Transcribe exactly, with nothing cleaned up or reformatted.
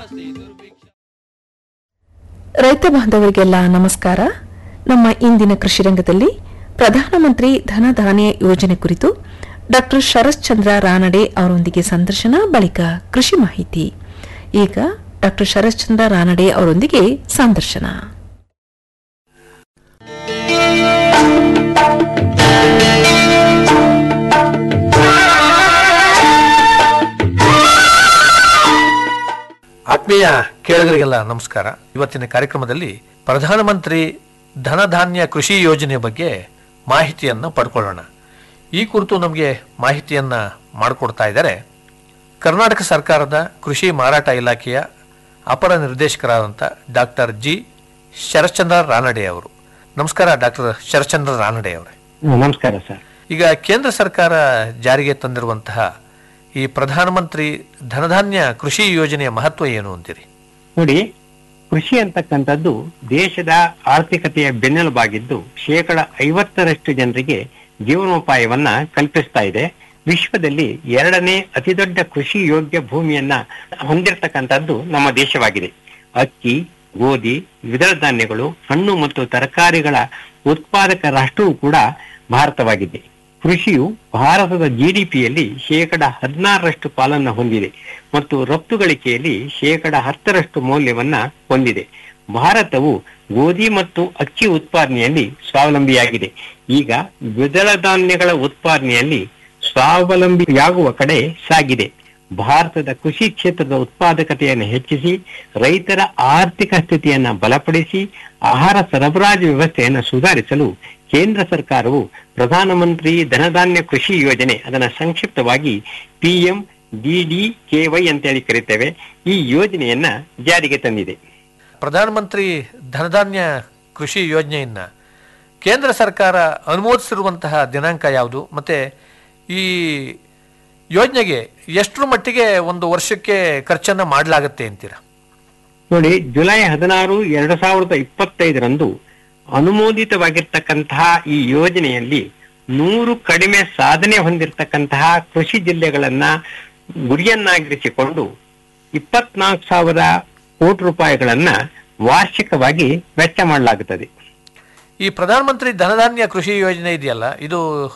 ರೈತ ಬಾಂಧವರಿಗೆಲ್ಲ ನಮಸ್ಕಾರ. ನಮ್ಮ ಇಂದಿನ ಕೃಷಿ ರಂಗದಲ್ಲಿ ಪ್ರಧಾನಮಂತ್ರಿ ಧನಧಾನ್ಯ ಯೋಜನೆ ಕುರಿತು ಡಾಕ್ಟರ್ ಶರಶ್ಚಂದ್ರ ರಾನಡೆ ಅವರೊಂದಿಗೆ ಸಂದರ್ಶನ, ಬಳಿಕ ಕೃಷಿ ಮಾಹಿತಿ. ಈಗ ಡಾಕ್ಟರ್ ಶರಶ್ಚಂದ್ರ ರಾನಡೆ ಅವರೊಂದಿಗೆ ಸಂದರ್ಶನ. ಆತ್ಮೀಯ ಕೇಳುಗರಿಗೆಲ್ಲ ನಮಸ್ಕಾರ. ಇವತ್ತಿನ ಕಾರ್ಯಕ್ರಮದಲ್ಲಿ ಪ್ರಧಾನಮಂತ್ರಿ ಧನಧಾನ್ಯ ಕೃಷಿ ಯೋಜನೆ ಬಗ್ಗೆ ಮಾಹಿತಿಯನ್ನು ಪಡ್ಕೊಳ್ಳೋಣ. ಈ ಕುರಿತು ನಮಗೆ ಮಾಹಿತಿಯನ್ನು ಮಾಡಿಕೊಡ್ತಾ ಇದ್ದಾರೆ ಕರ್ನಾಟಕ ಸರ್ಕಾರದ ಕೃಷಿ ಮಾರಾಟ ಇಲಾಖೆಯ ಅಪರ ನಿರ್ದೇಶಕರಾದಂಥ ಡಾಕ್ಟರ್ ಜಿ ಶರಶ್ಚಂದ್ರ ರಾನಡೆ ಅವರು. ನಮಸ್ಕಾರ ಡಾಕ್ಟರ್ ಶರಶ್ಚಂದ್ರ ರಾನಡೆ ಅವರೇ. ನಮಸ್ಕಾರ ಸರ್. ಈಗ ಕೇಂದ್ರ ಸರ್ಕಾರ ಜಾರಿಗೆ ತಂದಿರುವಂತಹ ಈ ಪ್ರಧಾನಮಂತ್ರಿ ಧನಧಾನ್ಯ ಕೃಷಿ ಯೋಜನೆಯ ಮಹತ್ವ ಏನು ಅಂತೀರಿ? ನೋಡಿ, ಕೃಷಿ ಅಂತಕ್ಕಂಥದ್ದು ದೇಶದ ಆರ್ಥಿಕತೆಯ ಬೆನ್ನೆಲುಬಾಗಿದ್ದು ಶೇಕಡ ಐವತ್ತರಷ್ಟು ಜನರಿಗೆ ಜೀವನೋಪಾಯವನ್ನ ಕಲ್ಪಿಸ್ತಾ ಇದೆ. ವಿಶ್ವದಲ್ಲಿ ಎರಡನೇ ಅತಿದೊಡ್ಡ ಕೃಷಿ ಯೋಗ್ಯ ಭೂಮಿಯನ್ನ ಹೊಂದಿರತಕ್ಕಂಥದ್ದು ನಮ್ಮ ದೇಶವಾಗಿದೆ. ಅಕ್ಕಿ, ಗೋಧಿ, ದ್ವಿದಳ ಧಾನ್ಯಗಳು, ಹಣ್ಣು ಮತ್ತು ತರಕಾರಿಗಳ ಉತ್ಪಾದಕ ರಾಷ್ಟ್ರವೂ ಕೂಡ ಭಾರತವಾಗಿದೆ. ಕೃಷಿಯು ಭಾರತದ ಜಿಡಿಪಿಯಲ್ಲಿ ಶೇಕಡ ಹದಿನಾರರಷ್ಟು ಪಾಲನ್ನ ಹೊಂದಿದೆ ಮತ್ತು ರಫ್ತು ಗಳಿಕೆಯಲ್ಲಿ ಶೇಕಡ ಹತ್ತರಷ್ಟು ಮೌಲ್ಯವನ್ನ ಹೊಂದಿದೆ. ಭಾರತವು ಗೋಧಿ ಮತ್ತು ಅಕ್ಕಿ ಉತ್ಪಾದನೆಯಲ್ಲಿ ಸ್ವಾವಲಂಬಿಯಾಗಿದೆ. ಈಗ ದ್ವಿದಳ ಧಾನ್ಯಗಳ ಉತ್ಪಾದನೆಯಲ್ಲಿ ಸ್ವಾವಲಂಬಿಯಾಗುವ ಕಡೆ ಸಾಗಿದೆ. ಭಾರತದ ಕೃಷಿ ಕ್ಷೇತ್ರದ ಉತ್ಪಾದಕತೆಯನ್ನು ಹೆಚ್ಚಿಸಿ ರೈತರ ಆರ್ಥಿಕ ಸ್ಥಿತಿಯನ್ನ ಬಲಪಡಿಸಿ ಆಹಾರ ಸರಬರಾಜು ವ್ಯವಸ್ಥೆಯನ್ನು ಸುಧಾರಿಸಲು ಕೇಂದ್ರ ಸರ್ಕಾರವು ಪ್ರಧಾನಮಂತ್ರಿ ಧನಧಾನ್ಯ ಕೃಷಿ ಯೋಜನೆ, ಅದನ್ನ ಸಂಕ್ಷಿಪ್ತವಾಗಿ P M D D K Y ಅಂತೇಳಿ ಕರೀತೇವೆ, ಈ ಯೋಜನೆಯನ್ನ ಜಾರಿಗೆ ತಂದಿದೆ. ಪ್ರಧಾನಮಂತ್ರಿ ಧನಧಾನ್ಯ ಕೃಷಿ ಯೋಜನೆಯನ್ನ ಕೇಂದ್ರ ಸರ್ಕಾರ ಅನುಮೋದಿಸಿರುವಂತಹ ದಿನಾಂಕ ಯಾವುದು, ಮತ್ತೆ ಈ ಯೋಜನೆಗೆ ಎಷ್ಟರ ಮಟ್ಟಿಗೆ ಒಂದು ವರ್ಷಕ್ಕೆ ಖರ್ಚನ್ನ ಮಾಡಲಾಗುತ್ತೆ ಅಂತೀರಾ? ನೋಡಿ, ಜುಲೈ ಹದಿನಾರು ಎರಡು ಸಾವಿರದ ಇಪ್ಪತ್ತೈದರಂದು ಅನುಮೋದಿತವಾಗಿರ್ತಕ್ಕಂತಹ ಈ ಯೋಜನೆಯಲ್ಲಿ ನೂರು ಕಡಿಮೆ ಸಾಧನೆ ಹೊಂದಿರತಕ್ಕಂತಹ ಕೃಷಿ ಜಿಲ್ಲೆಗಳನ್ನ ಗುರಿಯನ್ನಾಗಿರಿಸಿಕೊಂಡು ಇಪ್ಪತ್ನಾಲ್ಕು ಸಾವಿರ ಕೋಟಿ ರೂಪಾಯಿಗಳನ್ನ ವಾರ್ಷಿಕವಾಗಿ ವೆಚ್ಚ ಮಾಡಲಾಗುತ್ತದೆ. ಈ ಪ್ರಧಾನಮಂತ್ರಿ ಧನಧಾನ್ಯ ಕೃಷಿ ಯೋಜನೆ ಇದೆಯಲ್ಲ, ಇದು